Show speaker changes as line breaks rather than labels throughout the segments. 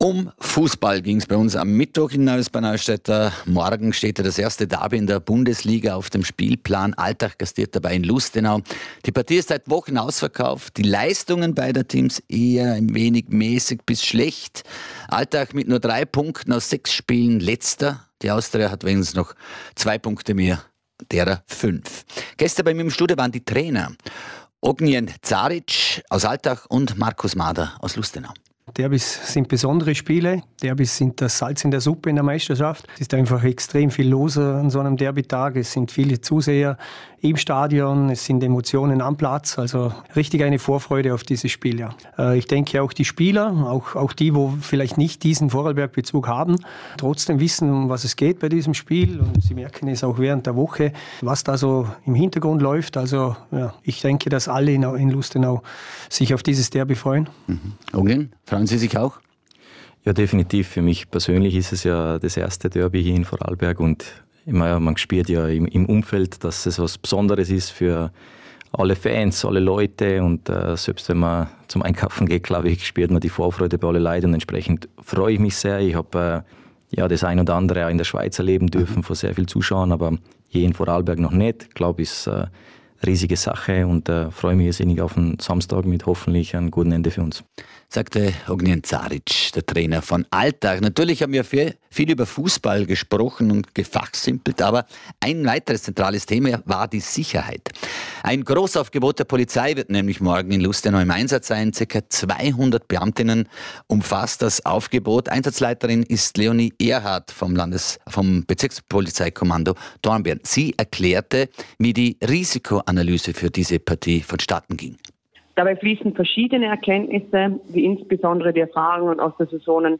Um Fußball ging es bei uns am Mittwoch in Neues bei Neustädter. Morgen steht ja das erste Derby in der Bundesliga auf dem Spielplan. Altach gastiert dabei in Lustenau. Die Partie ist seit Wochen ausverkauft. Die Leistungen beider Teams eher ein wenig mäßig bis schlecht. Altach mit nur 3 Punkten aus 6 Spielen letzter. Die Austria hat wenigstens noch 2 Punkte mehr, derer 5. Gestern bei mir im Studio waren die Trainer Ognjen Zaric aus Altach und Markus Mader aus Lustenau.
Derbys sind besondere Spiele. Derbys sind das Salz in der Suppe in der Meisterschaft. Es ist einfach extrem viel los an so einem Derbytag. Es sind viele Zuseher im Stadion, es sind Emotionen am Platz. Also richtig eine Vorfreude auf dieses Spiel. Ja. Ich denke auch die Spieler, auch die, wo vielleicht nicht diesen Vorarlberg-Bezug haben, trotzdem wissen, um was es geht bei diesem Spiel. Und sie merken es auch während der Woche, was da so im Hintergrund läuft. Also ja, ich denke, dass alle in Lustenau sich auf dieses Derby freuen.
Ognjen, freuen Sie sich auch?
Ja, definitiv. Für mich persönlich ist es ja das erste Derby hier in Vorarlberg und man spürt ja im Umfeld, dass es was Besonderes ist für alle Fans, alle Leute und selbst wenn man zum Einkaufen geht, glaube ich, spürt man die Vorfreude bei allen Leuten und entsprechend freue ich mich sehr. Ich habe das ein oder andere auch in der Schweiz erleben dürfen von sehr vielen Zuschauern, aber hier in Vorarlberg noch nicht. Ich glaube, es ist eine riesige Sache und freue mich irrsinnig auf den Samstag mit hoffentlich einem guten Ende für uns.
Sagte Ognjen Zaric, der Trainer von Altach. Natürlich haben wir viel über Fußball gesprochen und gefachsimpelt, aber ein weiteres zentrales Thema war die Sicherheit. Ein Großaufgebot der Polizei wird nämlich morgen in Lustenau im Einsatz sein. Ca. 200 Beamtinnen umfasst das Aufgebot. Einsatzleiterin ist Leonie Erhardt vom Bezirkspolizeikommando Dornbirn. Sie erklärte, wie die Risikoanalyse für diese Partie vonstatten ging.
Dabei fließen verschiedene Erkenntnisse, wie insbesondere die Erfahrungen aus den Saisonen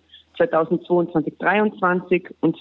2022-23 und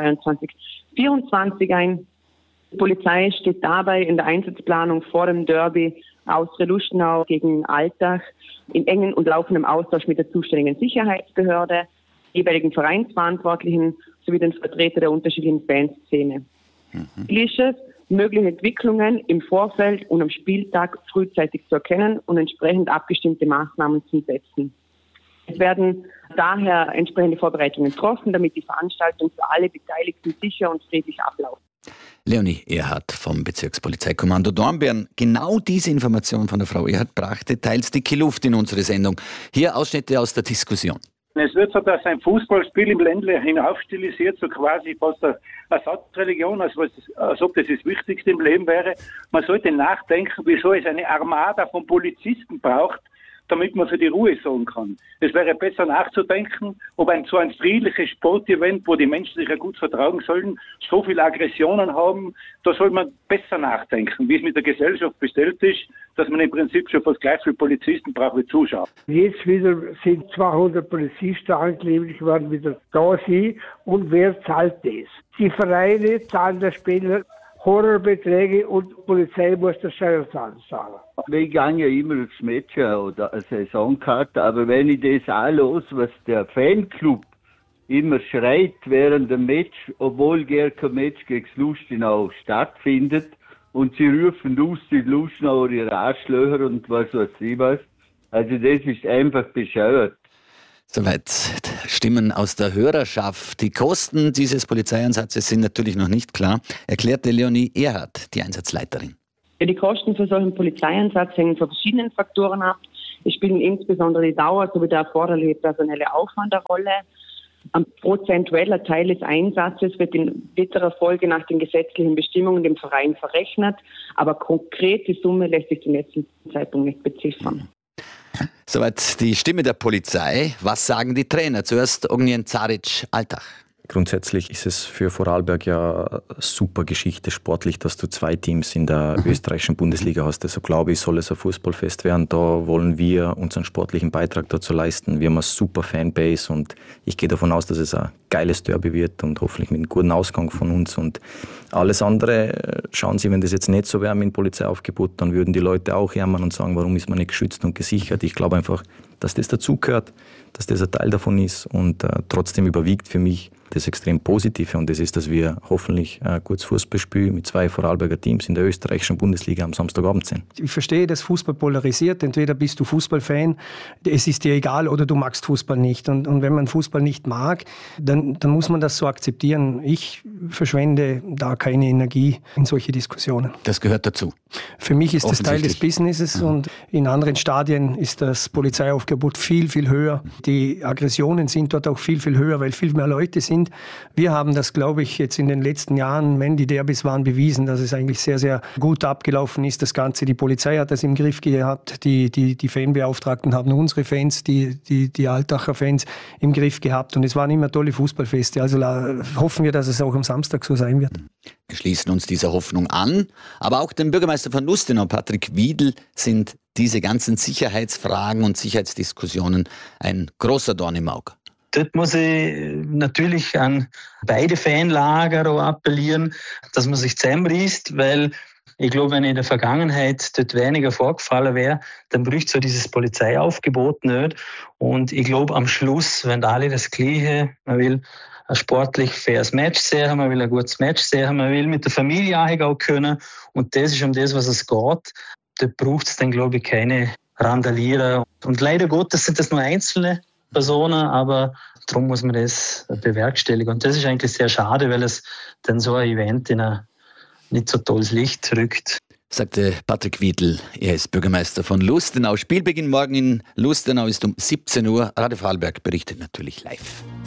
2023-24 ein. Die Polizei steht dabei in der Einsatzplanung vor dem Derby Austria-Lustenau gegen Altach in engem und laufendem Austausch mit der zuständigen Sicherheitsbehörde, jeweiligen Vereinsverantwortlichen sowie den Vertretern der unterschiedlichen Fanszene. Ziel ist es, mögliche Entwicklungen im Vorfeld und am Spieltag frühzeitig zu erkennen und entsprechend abgestimmte Maßnahmen zu setzen. Es werden daher entsprechende Vorbereitungen getroffen, damit die Veranstaltung für alle Beteiligten sicher und friedlich abläuft.
Leonie Erhardt vom Bezirkspolizeikommando Dornbirn. Genau diese Information von der Frau Erhardt brachte teils dicke Luft in unsere Sendung. Hier Ausschnitte aus der Diskussion.
Es wird so, dass ein Fußballspiel im Ländle hinaufstilisiert, so quasi fast eine Ersatzreligion, als ob das das Wichtigste im Leben wäre. Man sollte nachdenken, wieso es eine Armada von Polizisten braucht, damit man für die Ruhe sorgen kann. Es wäre besser nachzudenken, ob so ein friedliches Sportevent, wo die Menschen sich ja gut vertragen sollen, so viele Aggressionen haben, da soll man besser nachdenken, wie es mit der Gesellschaft bestellt ist, dass man im Prinzip schon fast gleich viele Polizisten braucht wie Zuschauer.
Jetzt wieder sind 200 Polizisten angeblich werden wieder da sein und wer zahlt das? Die Vereine zahlen der Spieler Horrorbeträge und die Polizei muss der Steuerzahler zahlen.
Wir gehen ja immer aufs Match oder eine Saisonkarte, aber wenn ich das anhöre, was der Fanclub immer schreit während dem Match, obwohl gar kein Match gegen Lustenau stattfindet und sie rufen aus, die Lustenauer ihre Arschlöcher und was weiß ich was, also das ist einfach bescheuert.
Soweit Stimmen aus der Hörerschaft. Die Kosten dieses Polizeieinsatzes sind natürlich noch nicht klar, erklärte Leonie Erhardt, die Einsatzleiterin.
Ja, die Kosten für solchen Polizeieinsatz hängen von verschiedenen Faktoren ab. Es spielen insbesondere die Dauer sowie der erforderliche personelle Aufwand eine Rolle. Ein prozentueller Teil des Einsatzes wird in weiterer Folge nach den gesetzlichen Bestimmungen dem Verein verrechnet, aber konkret die Summe lässt sich zum jetzigen Zeitpunkt nicht beziffern.
Soweit die Stimme der Polizei. Was sagen die Trainer? Zuerst Ognjen Zaric, Altach.
Grundsätzlich ist es für Vorarlberg ja eine super Geschichte sportlich, dass du 2 Teams in der österreichischen Bundesliga hast. Also glaube ich, soll es ein Fußballfest werden. Da wollen wir unseren sportlichen Beitrag dazu leisten. Wir haben eine super Fanbase und ich gehe davon aus, dass es ein geiles Derby wird und hoffentlich mit einem guten Ausgang von uns. Und alles andere, schauen Sie, wenn das jetzt nicht so wäre mit dem Polizeiaufgebot, dann würden die Leute auch jammern und sagen, warum ist man nicht geschützt und gesichert. Ich glaube einfach, dass das dazugehört, dass das ein Teil davon ist und trotzdem überwiegt für mich das extrem Positive und das ist, dass wir hoffentlich ein gutes Fußballspiel mit 2 Vorarlberger Teams in der österreichischen Bundesliga am Samstagabend sehen.
Ich verstehe, dass Fußball polarisiert. Entweder bist du Fußballfan, es ist dir egal, oder du magst Fußball nicht. Und wenn man Fußball nicht mag, dann muss man das so akzeptieren. Ich verschwende da keine Energie in solche Diskussionen.
Das gehört dazu.
Für mich ist das Teil des Businesses und in anderen Stadien ist das Polizeiaufgebot viel, viel höher. Die Aggressionen sind dort auch viel, viel höher, weil viel mehr Leute sind. Wir haben das, glaube ich, jetzt in den letzten Jahren, wenn die Derbys waren, bewiesen, dass es eigentlich sehr, sehr gut abgelaufen ist. Das Ganze, die Polizei hat das im Griff gehabt, die Fanbeauftragten haben unsere Fans, die Altacher Fans im Griff gehabt und es waren immer tolle Fußballfeste. Also hoffen wir, dass es auch am Samstag so sein wird.
Wir schließen uns dieser Hoffnung an, aber auch dem Bürgermeister von Lustenau, Patrick Wiedl, sind diese ganzen Sicherheitsfragen und Sicherheitsdiskussionen ein großer Dorn im Auge.
Dort muss ich natürlich an beide Fanlager auch appellieren, dass man sich zusammenreißt, weil ich glaube, wenn in der Vergangenheit dort weniger vorgefallen wäre, dann bräuchte so dieses Polizeiaufgebot nicht. Und ich glaube, am Schluss, wenn alle das Gleiche, man will ein sportlich faires Match sehen, man will ein gutes Match sehen, man will mit der Familie auch können. Und das ist um das, was es geht. Dort braucht es dann, glaube ich, keine Randalierer. Und leider Gottes sind das nur einzelne Personen, aber darum muss man das bewerkstelligen. Und das ist eigentlich sehr schade, weil es dann so ein Event in ein nicht so tolles Licht rückt.
Sagte Patrick Wiedl, er ist Bürgermeister von Lustenau. Spielbeginn morgen in Lustenau ist um 17 Uhr. Radio Vorarlberg berichtet natürlich live.